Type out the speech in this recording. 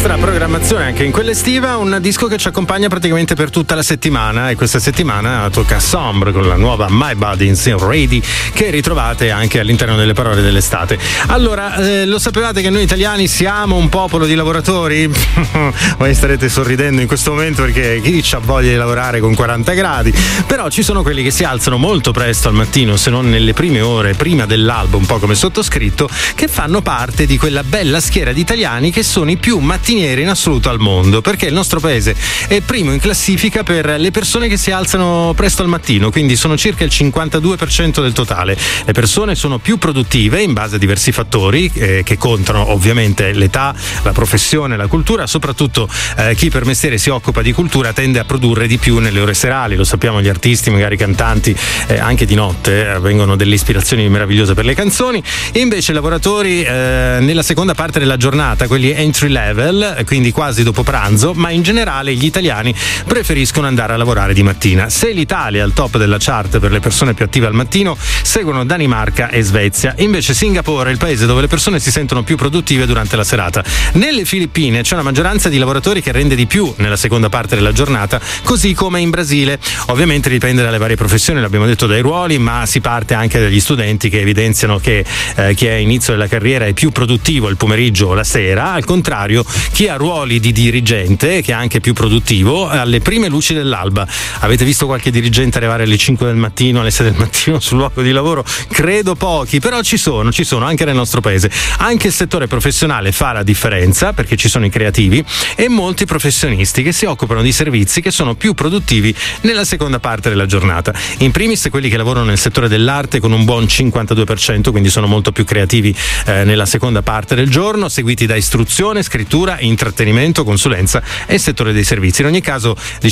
nostra programmazione anche in quella estiva, un disco che ci accompagna praticamente per tutta la settimana, e questa settimana tocca Sombre con la nuova My Body's Ready, che ritrovate anche all'interno delle parole dell'estate. Allora, lo sapevate che noi italiani siamo un popolo di lavoratori? Voi starete sorridendo in questo momento perché chi c'ha voglia di lavorare con 40 gradi? Però ci sono quelli che si alzano molto presto al mattino, se non nelle prime ore prima dell'alba, un po' come sottoscritto, che fanno parte di quella bella schiera di italiani che sono i più mattinieri in assoluto al mondo, perché il nostro paese è primo in classifica per le persone che si alzano presto al mattino, quindi sono circa il 52% del totale. Le persone sono più produttive in base a diversi fattori che contano ovviamente l'età, la professione, la cultura, soprattutto chi per mestiere si occupa di cultura tende a produrre di più nelle ore serali, lo sappiamo, gli artisti, magari cantanti, anche di notte avvengono delle ispirazioni meravigliose per le canzoni, e invece i lavoratori nella seconda parte della giornata, quelli entry level, quindi quasi dopo pranzo, ma in generale gli italiani preferiscono andare a lavorare di mattina. Se l'Italia è al top della chart per le persone più attive al mattino, seguono Danimarca e Svezia. Invece Singapore è il paese dove le persone si sentono più produttive durante la serata. Nelle Filippine c'è una maggioranza di lavoratori che rende di più nella seconda parte della giornata, così come in Brasile. Ovviamente dipende dalle varie professioni, l'abbiamo detto, dai ruoli, ma si parte anche dagli studenti che evidenziano che chi è a inizio della carriera è più produttivo il pomeriggio o la sera, al contrario chi ha ruoli di dirigente, che è anche più produttivo, alle prime luci dell'alba. Avete visto qualche dirigente arrivare alle 5 del mattino, alle 6 del mattino sul luogo di lavoro? Credo pochi, però ci sono anche nel nostro paese. Anche il settore professionale fa la differenza, perché ci sono i creativi e molti professionisti che si occupano di servizi che sono più produttivi nella seconda parte della giornata. In primis quelli che lavorano nel settore dell'arte con un buon 52%, quindi sono molto più creativi nella seconda parte del giorno, seguiti da istruzione, scrittura, intrattenimento, consulenza e settore dei servizi. In ogni caso